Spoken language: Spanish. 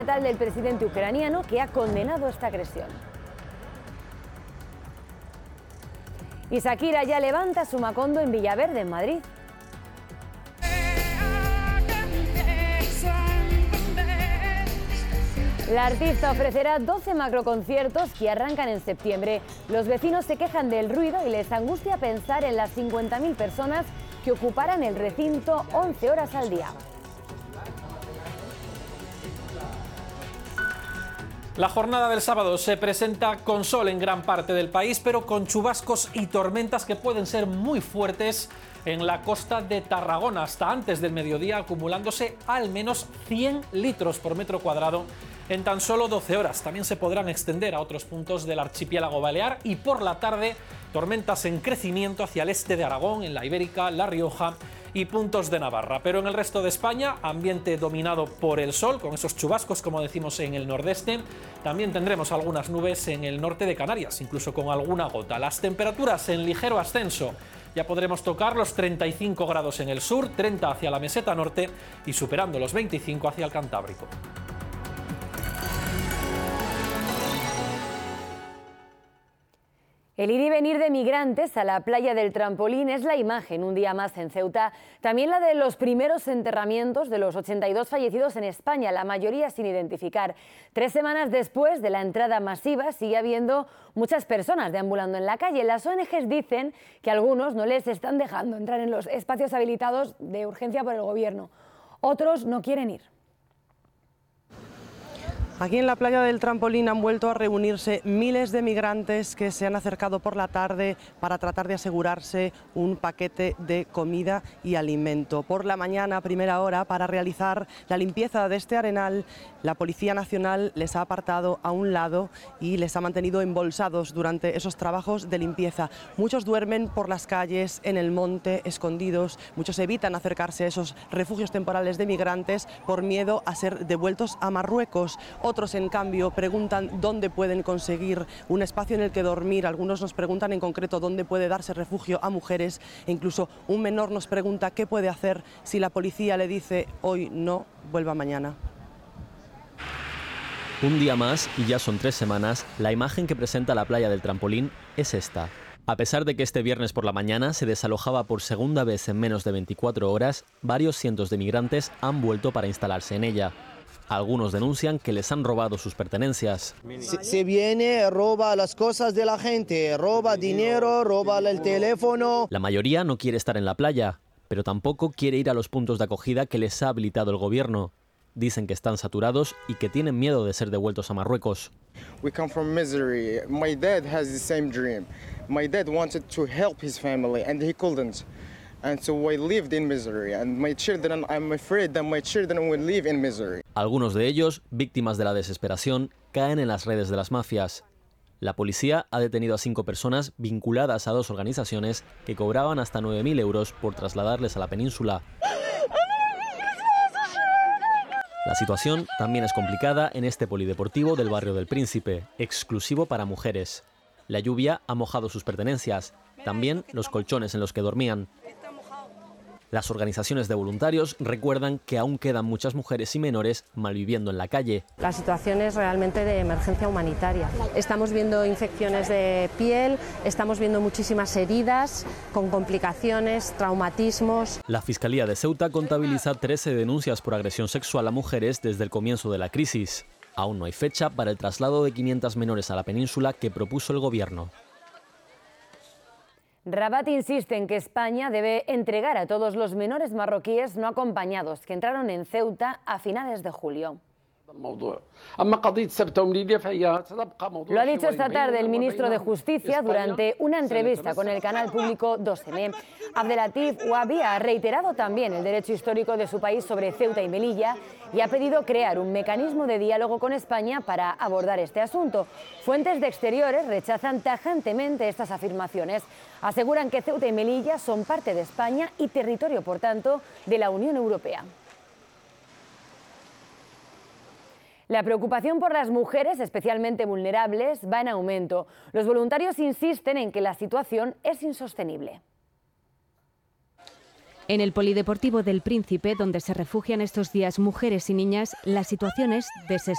Del presidente ucraniano, que ha condenado esta agresión. Y Shakira ya levanta su Macondo en Villaverde, en Madrid. La artista ofrecerá 12 macroconciertos que arrancan en septiembre. Los vecinos se quejan del ruido y les angustia pensar en las 50.000 personas que ocuparán el recinto 11 horas al día. La jornada del sábado se presenta con sol en gran parte del país, pero con chubascos y tormentas que pueden ser muy fuertes en la costa de Tarragona, hasta antes del mediodía, acumulándose al menos 100 litros por metro cuadrado en tan solo 12 horas. También se podrán extender a otros puntos del archipiélago balear y por la tarde tormentas en crecimiento hacia el este de Aragón, en la Ibérica, La Rioja y puntos de Navarra. Pero en el resto de España, ambiente dominado por el sol, con esos chubascos, como decimos, en el nordeste. También tendremos algunas nubes en el norte de Canarias, incluso con alguna gota. Las temperaturas en ligero ascenso. Ya podremos tocar los 35 grados en el sur, 30 hacia la meseta norte y superando los 25 hacia el Cantábrico. El ir y venir de migrantes a la playa del Trampolín es la imagen un día más en Ceuta. También la de los primeros enterramientos de los 82 fallecidos en España, la mayoría sin identificar. 3 semanas después de la entrada masiva sigue habiendo muchas personas deambulando en la calle. Las ONGs dicen que algunos no les están dejando entrar en los espacios habilitados de urgencia por el gobierno. Otros no quieren ir. Aquí en la playa del Trampolín han vuelto a reunirse miles de migrantes que se han acercado por la tarde para tratar de asegurarse un paquete de comida y alimento. Por la mañana, a primera hora, para realizar la limpieza de este arenal, la Policía Nacional les ha apartado a un lado y les ha mantenido embolsados durante esos trabajos de limpieza. Muchos duermen por las calles, en el monte, escondidos. Muchos evitan acercarse a esos refugios temporales de migrantes por miedo a ser devueltos a Marruecos. Otros, en cambio, preguntan dónde pueden conseguir un espacio en el que dormir. Algunos nos preguntan en concreto dónde puede darse refugio a mujeres e incluso un menor nos pregunta qué puede hacer si la policía le dice hoy no, vuelva mañana. Un día más, y ya son 3 semanas, la imagen que presenta la playa del Trampolín es esta. A pesar de que este viernes por la mañana se desalojaba por segunda vez en menos de 24 horas, varios cientos de migrantes han vuelto para instalarse en ella. Algunos denuncian que les han robado sus pertenencias. Se viene, roba las cosas de la gente, roba dinero, roba el teléfono. La mayoría no quiere estar en la playa, pero tampoco quiere ir a los puntos de acogida que les ha habilitado el gobierno. Dicen que están saturados y que tienen miedo de ser devueltos a Marruecos. We come from misery. My dad has the same dream. My dad wanted to help his family and he couldn't. And so I lived in misery, and my children, I'm afraid that my children will live in misery. Algunos de ellos, víctimas de la desesperación, caen en las redes de las mafias. La policía ha detenido a 5 personas vinculadas a 2 organizaciones que cobraban hasta 9.000 euros por trasladarles a la península. La situación también es complicada en este polideportivo del barrio del Príncipe, exclusivo para mujeres. La lluvia ha mojado sus pertenencias, también los colchones en los que dormían. Las organizaciones de voluntarios recuerdan que aún quedan muchas mujeres y menores malviviendo en la calle. La situación es realmente de emergencia humanitaria. Estamos viendo infecciones de piel, estamos viendo muchísimas heridas con complicaciones, traumatismos. La Fiscalía de Ceuta contabiliza 13 denuncias por agresión sexual a mujeres desde el comienzo de la crisis. Aún no hay fecha para el traslado de 500 menores a la península que propuso el gobierno. Rabat insiste en que España debe entregar a todos los menores marroquíes no acompañados que entraron en Ceuta a finales de julio. Lo ha dicho esta tarde el ministro de Justicia durante una entrevista con el canal público 2M. Abdelatif Ouabi ha reiterado también el derecho histórico de su país sobre Ceuta y Melilla y ha pedido crear un mecanismo de diálogo con España para abordar este asunto. Fuentes de Exteriores rechazan tajantemente estas afirmaciones. Aseguran que Ceuta y Melilla son parte de España y territorio, por tanto, de la Unión Europea. La preocupación por las mujeres, especialmente vulnerables, va en aumento. Los voluntarios insisten en que la situación es insostenible. En el Polideportivo del Príncipe, donde se refugian estos días mujeres y niñas, la situación es desesperada.